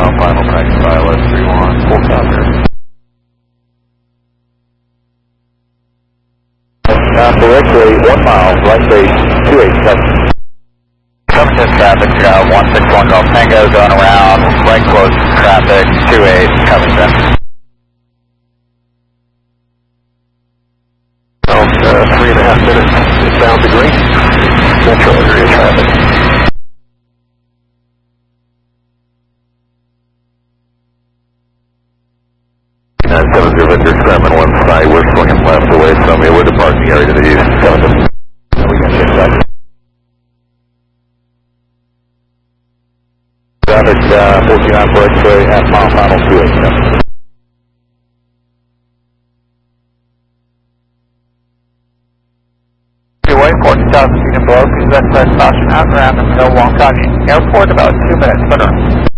final taxi by West 31, full stop here. Directly 1 mile, right base 287. Coming to traffic, 161 Golf Tango going around, right close traffic, 28 Covington. 3.5 minutes, bound to green, central area traffic. Seven zero Victor, Sherman, one side, we're swinging left away from you, we're departing the area to the east, 7. We can check that. Traffic, 49 for X-ray, half mile, final 287. Way 40,000 feet and below, please exercise caution out around the Wonkaji Airport, about 2 minutes, better.